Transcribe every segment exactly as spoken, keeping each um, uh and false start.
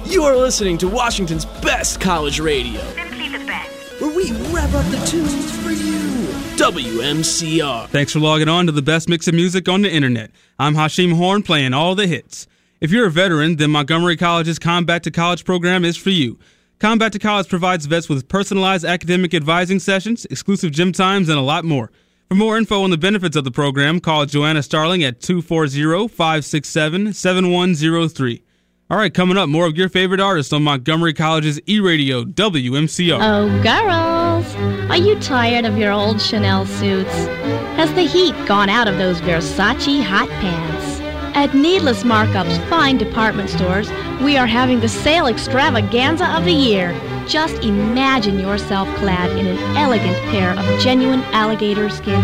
You are listening to Washington's best college radio. Simply the best. Where we rev up the tunes for you. W M C R. Thanks for logging on to the best mix of music on the internet. I'm Hashim Horn, playing all the hits. If you're a veteran, then Montgomery College's Combat to College program is for you. Combat to College provides vets with personalized academic advising sessions, exclusive gym times, and a lot more. For more info on the benefits of the program, call Joanna Starling at two four zero, five six seven, seven one zero three. All right, coming up, more of your favorite artists on Montgomery College's E-Radio, W M C R. Oh, girls, are you tired of your old Chanel suits? Has the heat gone out of those Versace hot pants? At Needless Markup's fine department stores, we are having the sale extravaganza of the year. Just imagine yourself clad in an elegant pair of genuine alligator skin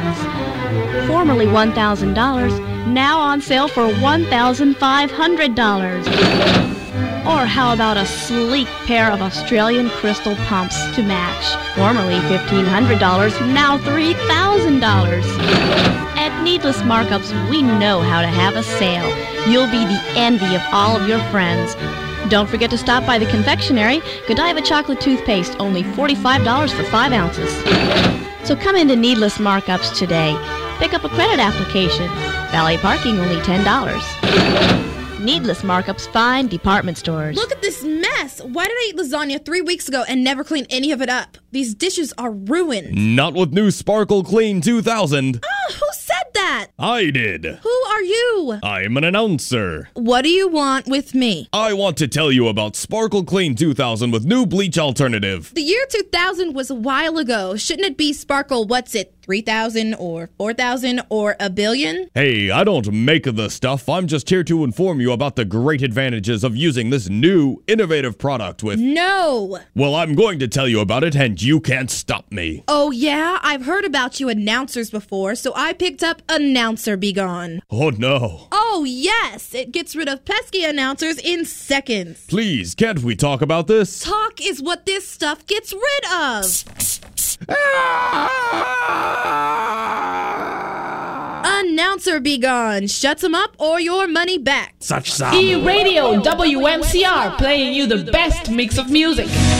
pants. Formerly one thousand dollars, now on sale for one thousand five hundred dollars. Or how about a sleek pair of Australian crystal pumps to match? Formerly fifteen hundred dollars, now three thousand dollars. At Needless Markups, we know how to have a sale. You'll be the envy of all of your friends. Don't forget to stop by the confectionery. Godiva chocolate toothpaste, only forty-five dollars for five ounces. So come into Needless Markups today. Pick up a credit application. Valet parking, only ten dollars. Needless Markups fine department stores. Look at this mess. Why did I eat lasagna three weeks ago and never clean any of it up? These dishes are ruined. Not with new Sparkle Clean two thousand. Oh, who said that? I did. Who are you? I'm an announcer. What do you want with me? I want to tell you about Sparkle Clean two thousand with new bleach alternative. The year two thousand was a while ago. Shouldn't it be Sparkle, what's it, three thousand or four thousand or a billion? Hey, I don't make the stuff. I'm just here to inform you about the great advantages of using this new, innovative product with... No! Well, I'm going to tell you about it, and you can't stop me. Oh, yeah? I've heard about you announcers before, so I picked up Announcer Be Gone. Oh, no. Oh, yes! It gets rid of pesky announcers in seconds. Please, can't we talk about this? Talk is what this stuff gets rid of. Announcer Be Gone. Shuts them up or your money back. Such sound. E-Radio W M C R, playing you the best mix of music.